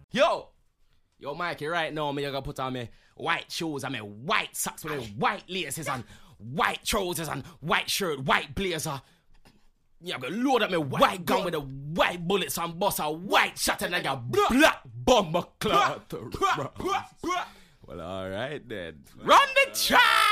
Yo, Mikey, right now, me gonna put on my white shoes and my white socks with my white laces and white trousers and white shirt, white blazer. Yeah, I'm gonna load up my white gun with the white bullets and bust a white shot and like a black bomber cloth. Well, alright then. Run the track!